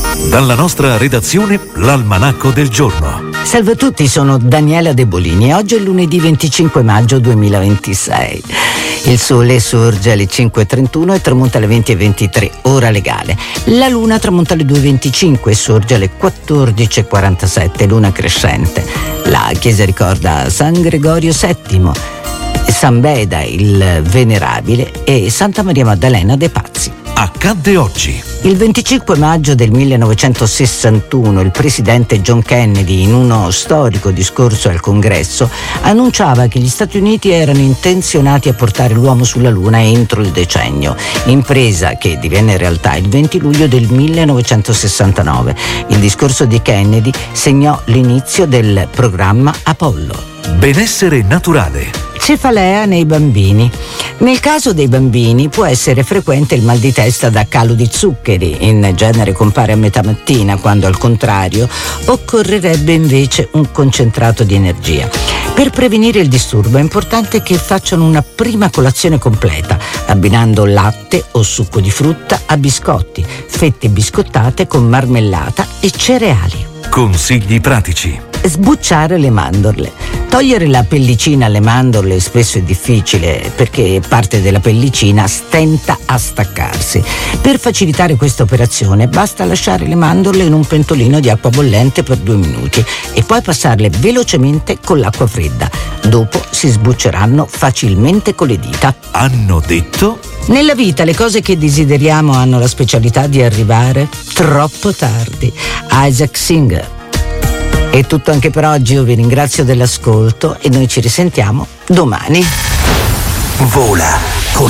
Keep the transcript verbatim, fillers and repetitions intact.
Dalla nostra redazione, l'Almanacco del giorno. Salve a tutti, sono Daniela De Bolini e oggi è lunedì venticinque maggio duemilaventisei. Il sole sorge alle cinque e trentuno e tramonta alle venti e ventitré, ora legale. La luna tramonta alle due e venticinque e sorge alle quattordici e quarantasette, luna crescente. La chiesa ricorda San Gregorio settimo, San Beda il Venerabile e Santa Maria Maddalena dei Pazzi. Accadde oggi. Il venticinque maggio del millenovecentosessantuno il presidente John Kennedy, in uno storico discorso al Congresso, annunciava che gli Stati Uniti erano intenzionati a portare l'uomo sulla Luna entro il decennio, impresa che divenne realtà il venti luglio del millenovecentosessantanove. Il discorso di Kennedy segnò l'inizio del programma Apollo. Benessere naturale. Cefalea nei bambini. Nel caso dei bambini può essere frequente il mal di testa da calo di zuccheri, in genere compare a metà mattina, quando al contrario occorrerebbe invece un concentrato di energia. Per prevenire il disturbo è importante che facciano una prima colazione completa, abbinando latte o succo di frutta a biscotti, fette biscottate con marmellata e cereali. Consigli pratici. Sbucciare le mandorle. Togliere la pellicina alle mandorle spesso è difficile perché parte della pellicina stenta a staccarsi. Per facilitare questa operazione basta lasciare le mandorle in un pentolino di acqua bollente per due minuti e poi passarle velocemente con l'acqua fredda. Dopo si sbucceranno facilmente con le dita. Hanno detto? Nella vita le cose che desideriamo hanno la specialità di arrivare troppo tardi. Isaac Singer. È tutto anche per oggi, io vi ringrazio dell'ascolto e noi ci risentiamo domani. Vola con